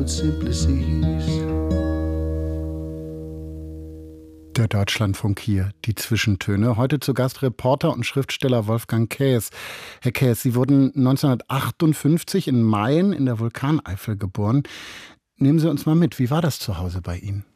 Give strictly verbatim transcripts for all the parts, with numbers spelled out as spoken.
it simply cease. Der Deutschlandfunk hier, die Zwischentöne. Heute zu Gast Reporter und Schriftsteller Wolfgang Kaes. Herr Kaes, Sie wurden neunzehnhundertachtundfünfzig in Mayen in der Vulkaneifel geboren. Nehmen Sie uns mal mit, wie war das zu Hause bei Ihnen?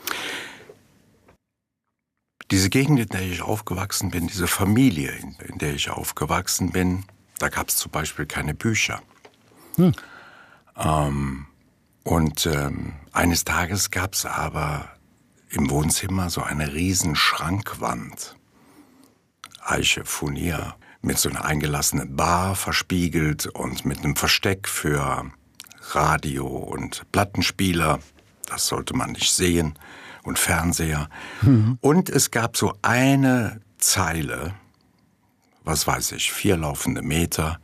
Diese Gegend, in der ich aufgewachsen bin, diese Familie, in der ich aufgewachsen bin, da gab es zum Beispiel keine Bücher. Hm. Ähm, und ähm, eines Tages gab es aber im Wohnzimmer so eine riesen Schrankwand, Eiche, Furnier, mit so einer eingelassenen Bar verspiegelt und mit einem Versteck für Radio und Plattenspieler, das sollte man nicht sehen, und Fernseher. Mhm. Und es gab so eine Zeile, was weiß ich, vier laufende Meter,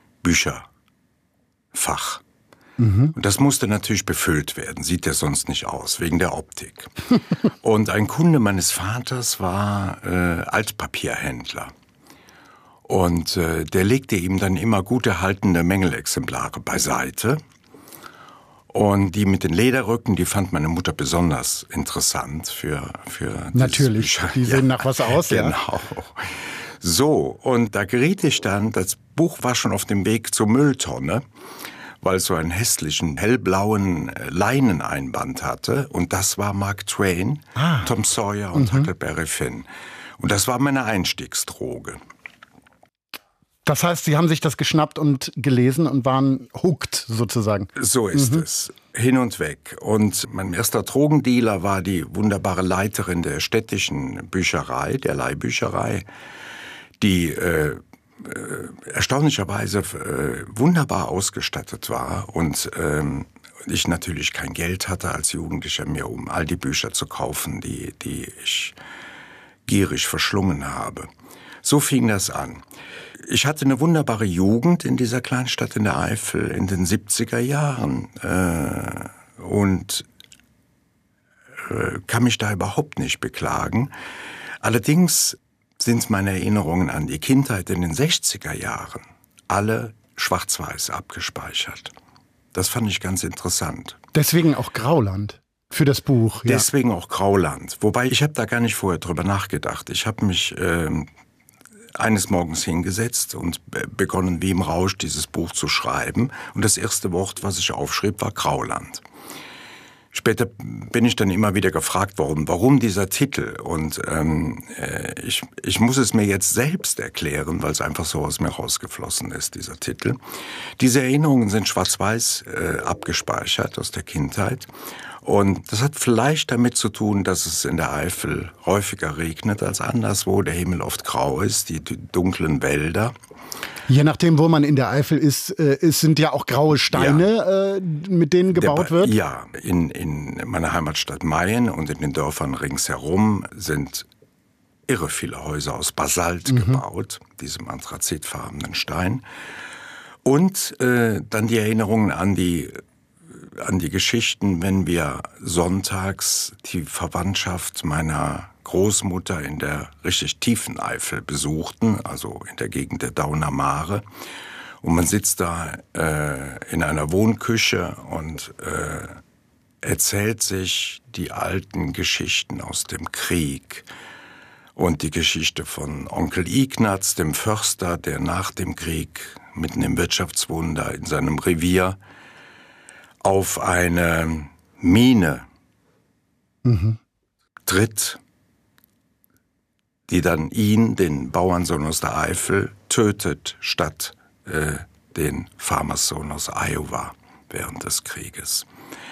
Bücherfach. Mhm. Und das musste natürlich befüllt werden, sieht ja sonst nicht aus, wegen der Optik. Und ein Kunde meines Vaters war äh, Altpapierhändler. Und äh, der legte ihm dann immer gut erhaltene Mängelexemplare beiseite. Und die mit den Lederrücken, die fand meine Mutter besonders interessant für für natürlich, Bücher. Die sehen ja, nach was aus, genau. Ja. So, und da geriet ich dann, das Buch war schon auf dem Weg zur Mülltonne, weil es so einen hässlichen, hellblauen Leineneinband hatte. Und das war Mark Twain, ah. Tom Sawyer und mhm. Huckleberry Finn. Und das war meine Einstiegsdroge. Das heißt, Sie haben sich das geschnappt und gelesen und waren hooked sozusagen. So ist mhm. es. Hin und weg. Und mein erster Drogendealer war die wunderbare Leiterin der städtischen Bücherei, der Leihbücherei, die äh, äh, erstaunlicherweise äh, wunderbar ausgestattet war und ähm, ich natürlich kein Geld hatte als Jugendlicher mehr, um all die Bücher zu kaufen, die, die ich gierig verschlungen habe. So fing das an. Ich hatte eine wunderbare Jugend in dieser Kleinstadt in der Eifel in den siebziger Jahren äh, und äh, kann mich da überhaupt nicht beklagen. Allerdings sind meine Erinnerungen an die Kindheit in den sechziger Jahren alle schwarz-weiß abgespeichert. Das fand ich ganz interessant. Deswegen auch Grauland für das Buch. Ja. Deswegen auch Grauland. Wobei, ich habe da gar nicht vorher drüber nachgedacht. Ich habe mich äh, eines Morgens hingesetzt und begonnen, wie im Rausch, dieses Buch zu schreiben. Und das erste Wort, was ich aufschrieb, war Grauland. Später bin ich dann immer wieder gefragt worden, warum dieser Titel? Und ähm, ich, ich muss es mir jetzt selbst erklären, weil es einfach so aus mir rausgeflossen ist, dieser Titel. Diese Erinnerungen sind schwarz-weiß äh, abgespeichert aus der Kindheit. Und das hat vielleicht damit zu tun, dass es in der Eifel häufiger regnet als anderswo, der Himmel oft grau ist, die, die dunklen Wälder. Je nachdem, wo man in der Eifel ist, äh, es sind ja auch graue Steine, ja. äh, mit denen gebaut der, wird? Ja, in, in meiner Heimatstadt Mayen und in den Dörfern ringsherum sind irre viele Häuser aus Basalt mhm. gebaut, diesem anthrazitfarbenen Stein. Und äh, dann die Erinnerungen an die an die Geschichten, wenn wir sonntags die Verwandtschaft meiner Großmutter in der richtig tiefen Eifel besuchten, also in der Gegend der Dauner Mare. Und man sitzt da äh, in einer Wohnküche und äh, erzählt sich die alten Geschichten aus dem Krieg. Und die Geschichte von Onkel Ignaz, dem Förster, der nach dem Krieg mitten im Wirtschaftswunder in seinem Revier auf eine Mine mhm. tritt, die dann ihn, den Bauernsohn aus der Eifel, tötet, statt äh, den Farmerssohn aus Iowa während des Krieges.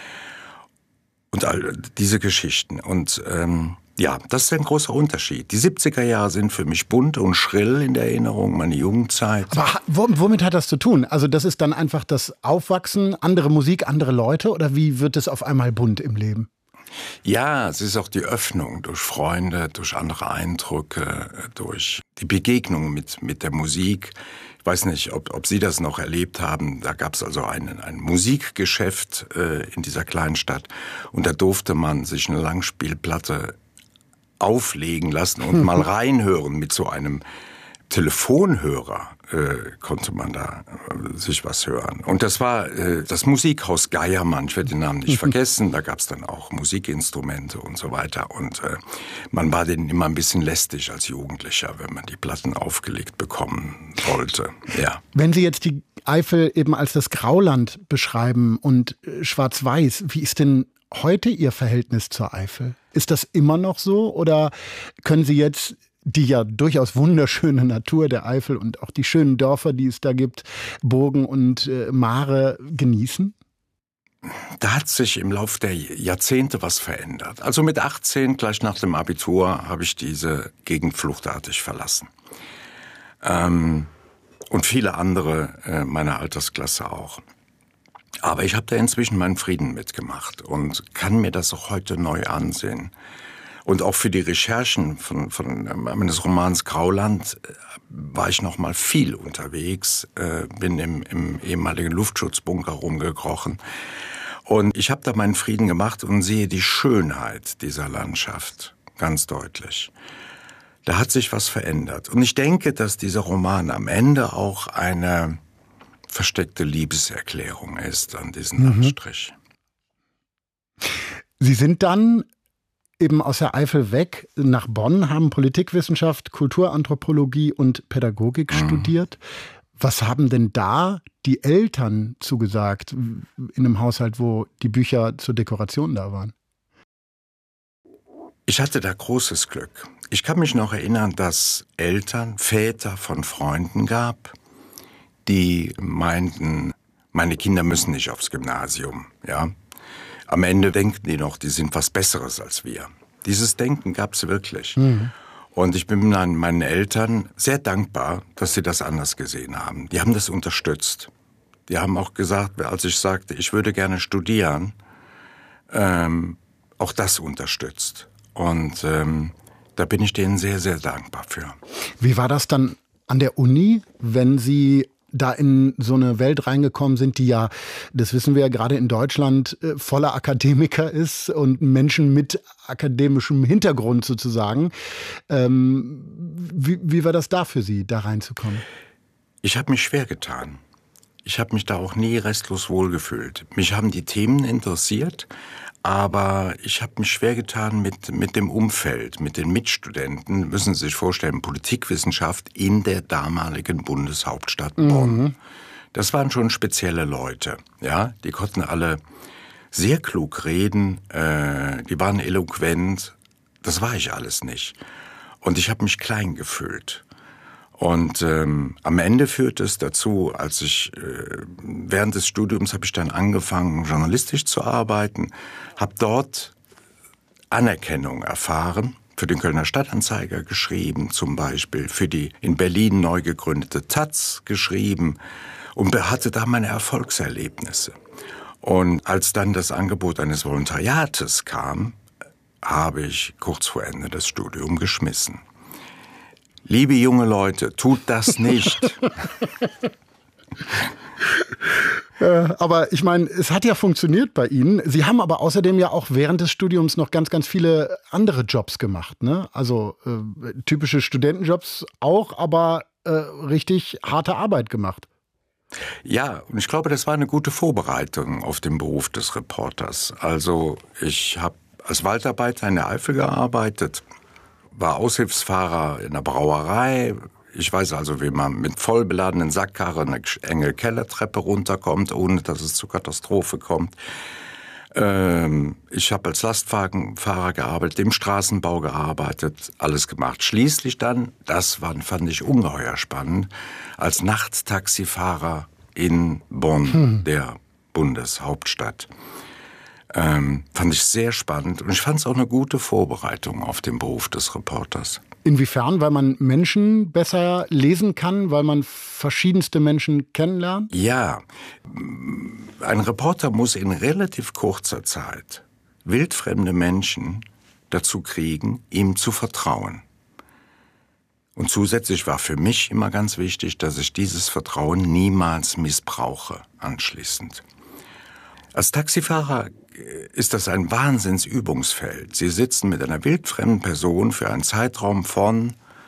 Und all diese Geschichten. Und ähm, ja, das ist ein großer Unterschied. Die siebziger Jahre sind für mich bunt und schrill in der Erinnerung, meine Jugendzeit. Aber womit hat das zu tun? Also das ist dann einfach das Aufwachsen, andere Musik, andere Leute, oder wie wird es auf einmal bunt im Leben? Ja, es ist auch die Öffnung durch Freunde, durch andere Eindrücke, durch die Begegnung mit, mit der Musik. Ich weiß nicht, ob, ob Sie das noch erlebt haben. Da gab es also ein, ein Musikgeschäft äh, in dieser Kleinstadt und da durfte man sich eine Langspielplatte auflegen lassen und mal reinhören mit so einem Telefonhörer äh, konnte man da äh, sich was hören. Und das war äh, das Musikhaus Geiermann, ich werde den Namen nicht vergessen, da gab es dann auch Musikinstrumente und so weiter. Und äh, man war denen immer ein bisschen lästig als Jugendlicher, wenn man die Platten aufgelegt bekommen wollte. Ja. Wenn Sie jetzt die Eifel eben als das Grauland beschreiben und äh, schwarz-weiß, wie ist denn heute Ihr Verhältnis zur Eifel? Ist das immer noch so oder können Sie jetzt die ja durchaus wunderschöne Natur der Eifel und auch die schönen Dörfer, die es da gibt, Burgen und äh, Mare genießen? Da hat sich im Laufe der Jahrzehnte was verändert. Also mit achtzehn, gleich nach dem Abitur, habe ich diese Gegend fluchtartig verlassen. Ähm, und viele andere äh, meiner Altersklasse auch. Aber ich habe da inzwischen meinen Frieden mitgemacht und kann mir das auch heute neu ansehen. Und auch für die Recherchen von, von meines Romans Grauland war ich noch mal viel unterwegs, äh, bin im, im ehemaligen Luftschutzbunker rumgekrochen. Und ich habe da meinen Frieden gemacht und sehe die Schönheit dieser Landschaft ganz deutlich. Da hat sich was verändert. Und ich denke, dass dieser Roman am Ende auch eine versteckte Liebeserklärung ist an diesen mhm. Landstrich. Sie sind dann eben aus der Eifel weg nach Bonn, haben Politikwissenschaft, Kulturanthropologie und Pädagogik mhm. studiert. Was haben denn da die Eltern zugesagt in einem Haushalt, wo die Bücher zur Dekoration da waren? Ich hatte da großes Glück. Ich kann mich noch erinnern, dass Eltern, Väter von Freunden gab, die meinten, meine Kinder müssen nicht aufs Gymnasium, ja. Am Ende denken die noch, die sind was Besseres als wir. Dieses Denken gab es wirklich. Mhm. Und ich bin meinen Eltern sehr dankbar, dass sie das anders gesehen haben. Die haben das unterstützt. Die haben auch gesagt, als ich sagte, ich würde gerne studieren, ähm, auch das unterstützt. Und ähm, da bin ich denen sehr, sehr dankbar für. Wie war das dann an der Uni, wenn Sie da in so eine Welt reingekommen sind, die ja, das wissen wir ja gerade in Deutschland, voller Akademiker ist und Menschen mit akademischem Hintergrund sozusagen. Ähm, wie, wie war das da für Sie, da reinzukommen? Ich habe mich schwer getan. Ich habe mich da auch nie restlos wohlgefühlt. Mich haben die Themen interessiert, aber ich habe mich schwer getan mit, mit dem Umfeld, mit den Mitstudenten. Müssen Sie sich vorstellen, Politikwissenschaft in der damaligen Bundeshauptstadt Bonn. Mhm. Das waren schon spezielle Leute, ja. Die konnten alle sehr klug reden, äh, die waren eloquent. Das war ich alles nicht. Und ich habe mich klein gefühlt. Und ähm, am Ende führte es dazu, als ich äh, während des Studiums habe ich dann angefangen, journalistisch zu arbeiten, habe dort Anerkennung erfahren, für den Kölner Stadtanzeiger geschrieben, zum Beispiel für die in Berlin neu gegründete taz geschrieben und hatte da meine Erfolgserlebnisse. Und als dann das Angebot eines Volontariates kam, habe ich kurz vor Ende das Studium geschmissen. Liebe junge Leute, tut das nicht. Aber ich meine, es hat ja funktioniert bei Ihnen. Sie haben aber außerdem ja auch während des Studiums noch ganz, ganz viele andere Jobs gemacht, ne? Also äh, typische Studentenjobs auch, aber äh, richtig harte Arbeit gemacht. Ja, und ich glaube, das war eine gute Vorbereitung auf den Beruf des Reporters. Also ich habe als Waldarbeiter in der Eifel gearbeitet, war Aushilfsfahrer in der Brauerei. Ich weiß also, wie man mit voll beladenen Sackkarren eine enge Kellertreppe runterkommt, ohne dass es zur Katastrophe kommt. Ähm, ich habe als Lastwagenfahrer gearbeitet, im Straßenbau gearbeitet, alles gemacht. Schließlich dann, das war, fand ich ungeheuer spannend, als Nachttaxifahrer in Bonn, hm. der Bundeshauptstadt. Ähm, fand ich sehr spannend und ich fand es auch eine gute Vorbereitung auf den Beruf des Reporters. Inwiefern? Weil man Menschen besser lesen kann, weil man verschiedenste Menschen kennenlernt? Ja, ein Reporter muss in relativ kurzer Zeit wildfremde Menschen dazu kriegen, ihm zu vertrauen. Und zusätzlich war für mich immer ganz wichtig, dass ich dieses Vertrauen niemals missbrauche anschließend. Als Taxifahrer ist das ein Wahnsinnsübungsfeld. Sie sitzen mit einer wildfremden Person für einen Zeitraum von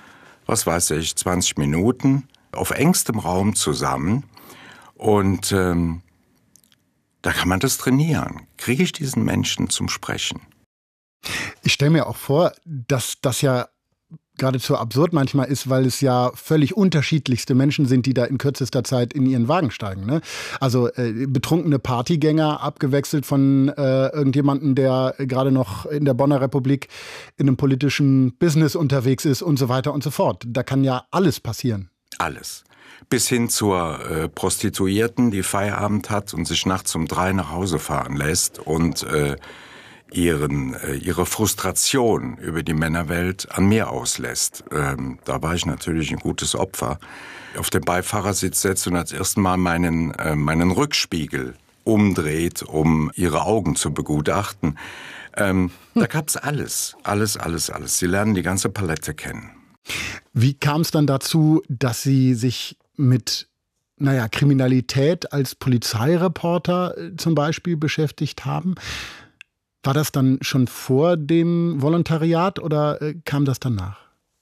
was weiß ich, zwanzig Minuten auf engstem Raum zusammen. Und ähm, da kann man das trainieren. Kriege ich diesen Menschen zum Sprechen? Ich stelle mir auch vor, dass das ja geradezu absurd manchmal ist, weil es ja völlig unterschiedlichste Menschen sind, die da in kürzester Zeit in ihren Wagen steigen. Ne? Also äh, betrunkene Partygänger, abgewechselt von äh, irgendjemandem, der gerade noch in der Bonner Republik in einem politischen Business unterwegs ist und so weiter und so fort. Da kann ja alles passieren. Alles. Bis hin zur äh, Prostituierten, die Feierabend hat und sich nachts um drei nach Hause fahren lässt und äh, ihren, äh, ihre Frustration über die Männerwelt an mir auslässt. Ähm, da war ich natürlich ein gutes Opfer. Auf den Beifahrersitz setzt und als erstes Mal meinen, äh, meinen Rückspiegel umdreht, um ihre Augen zu begutachten. Ähm, hm. Da gab's alles, alles, alles, alles. Sie lernen die ganze Palette kennen. Wie kam es dann dazu, dass Sie sich mit naja, Kriminalität als Polizeireporter äh, zum Beispiel beschäftigt haben? War das dann schon vor dem Volontariat oder äh, kam das danach?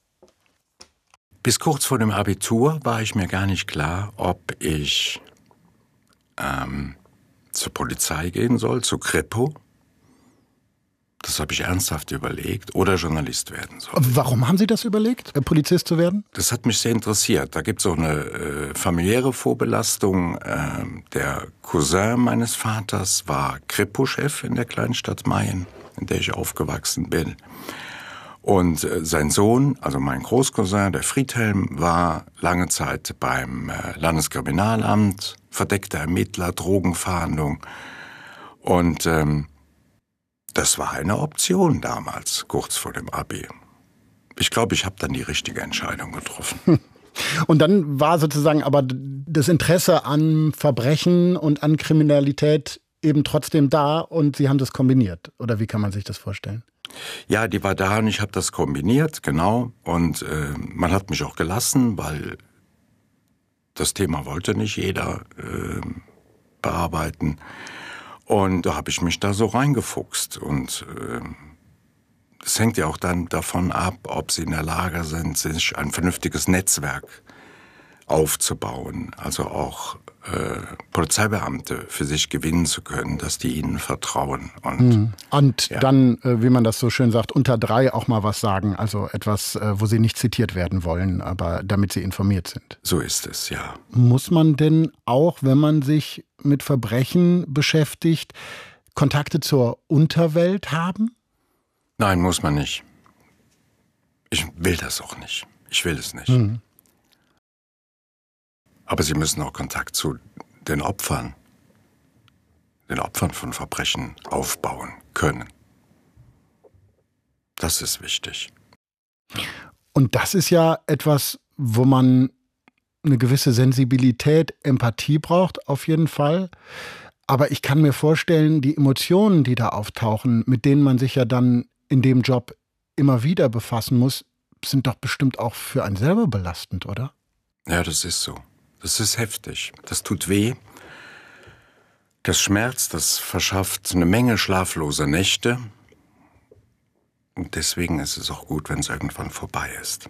Bis kurz vor dem Abitur war ich mir gar nicht klar, ob ich ähm, zur Polizei gehen soll, zur Kripo. Das habe ich ernsthaft überlegt, oder Journalist werden soll. Warum haben Sie das überlegt, Polizist zu werden? Das hat mich sehr interessiert. Da gibt es auch eine äh, familiäre Vorbelastung. Äh, der Cousin meines Vaters war Kripo-Chef in der Kleinstadt Mayen, in der ich aufgewachsen bin. Und äh, sein Sohn, also mein Großcousin, der Friedhelm, war lange Zeit beim äh, Landeskriminalamt, verdeckter Ermittler, Drogenfahndung. Und ähm, das war eine Option damals, kurz vor dem Abi. Ich glaube, ich habe dann die richtige Entscheidung getroffen. Und dann war sozusagen aber das Interesse an Verbrechen und an Kriminalität eben trotzdem da und Sie haben das kombiniert. Oder wie kann man sich das vorstellen? Ja, die war da und ich habe das kombiniert, genau. Und äh, man hat mich auch gelassen, weil das Thema wollte nicht jeder äh, bearbeiten. Und da habe ich mich da so reingefuchst. Und es äh, hängt ja auch dann davon ab, ob sie in der Lage sind, sich ein vernünftiges Netzwerk aufzubauen. Also auch äh, Polizeibeamte für sich gewinnen zu können, dass die ihnen vertrauen. Und, mhm. und ja. dann, äh, wie man das so schön sagt, unter drei auch mal was sagen. Also etwas, äh, wo sie nicht zitiert werden wollen, aber damit sie informiert sind. So ist es, ja. Muss man denn auch, wenn man sich mit Verbrechen beschäftigt, Kontakte zur Unterwelt haben? Nein, muss man nicht. Ich will das auch nicht. Ich will es nicht. Mhm. Aber sie müssen auch Kontakt zu den Opfern, den Opfern von Verbrechen aufbauen können. Das ist wichtig. Und das ist ja etwas, wo man eine gewisse Sensibilität, Empathie braucht, auf jeden Fall. Aber ich kann mir vorstellen, die Emotionen, die da auftauchen, mit denen man sich ja dann in dem Job immer wieder befassen muss, sind doch bestimmt auch für einen selber belastend, oder? Ja, das ist so. Das ist heftig. Das tut weh. Das schmerzt, das verschafft eine Menge schlafloser Nächte. Und deswegen ist es auch gut, wenn es irgendwann vorbei ist.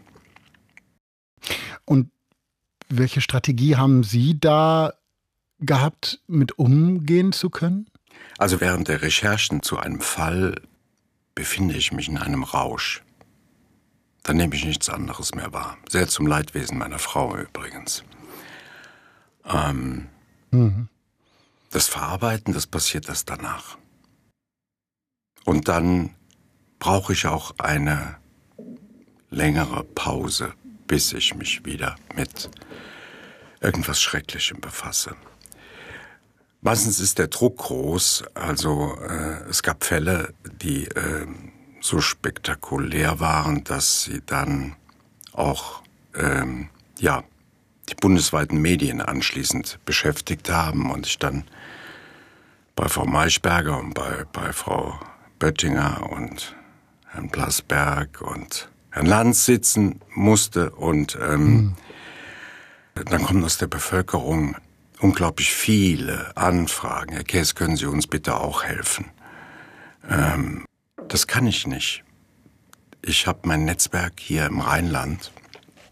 Und welche Strategie haben Sie da gehabt, mit umgehen zu können? Also während der Recherchen zu einem Fall befinde ich mich in einem Rausch. Da nehme ich nichts anderes mehr wahr. Sehr zum Leidwesen meiner Frau übrigens. Ähm, mhm. Das Verarbeiten, das passiert erst danach. Und dann brauche ich auch eine längere Pause, bis ich mich wieder mit irgendwas Schrecklichem befasse. Meistens ist der Druck groß, also äh, es gab Fälle, die äh, so spektakulär waren, dass sie dann auch ähm, ja, die bundesweiten Medien anschließend beschäftigt haben und ich dann bei Frau Maischberger und bei, bei Frau Böttinger und Herrn Blasberg und Herrn Lanz sitzen musste und ähm, mhm. dann kommen aus der Bevölkerung unglaublich viele Anfragen. Herr Käs, können Sie uns bitte auch helfen? Ähm, das kann ich nicht. Ich habe mein Netzwerk hier im Rheinland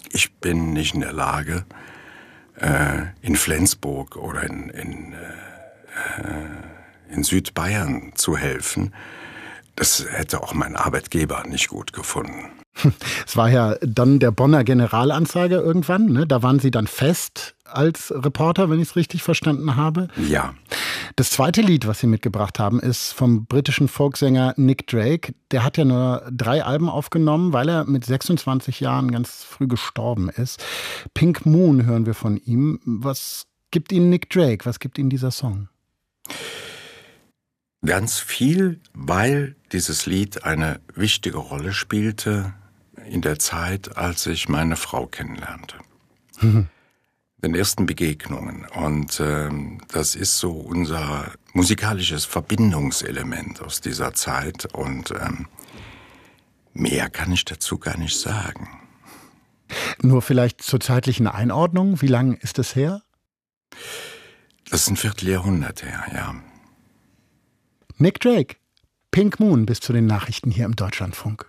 ich bin nicht in der Lage, äh, in Flensburg oder in, in, äh, in Südbayern zu helfen. Das hätte auch mein Arbeitgeber nicht gut gefunden. Es war ja dann der Bonner Generalanzeiger irgendwann, ne? Da waren Sie dann fest als Reporter, wenn ich es richtig verstanden habe. Ja. Das zweite Lied, was Sie mitgebracht haben, ist vom britischen Folksänger Nick Drake. Der hat ja nur drei Alben aufgenommen, weil er mit sechsundzwanzig Jahren ganz früh gestorben ist. Pink Moon hören wir von ihm. Was gibt Ihnen Nick Drake? Was gibt Ihnen dieser Song? Ganz viel, weil dieses Lied eine wichtige Rolle spielte in der Zeit, als ich meine Frau kennenlernte. Mhm. Den ersten Begegnungen. Und ähm, das ist so unser musikalisches Verbindungselement aus dieser Zeit. Und ähm, mehr kann ich dazu gar nicht sagen. Nur vielleicht zur zeitlichen Einordnung. Wie lang ist das her? Das ist ein Vierteljahrhundert her, ja. Nick Drake, Pink Moon bis zu den Nachrichten hier im Deutschlandfunk.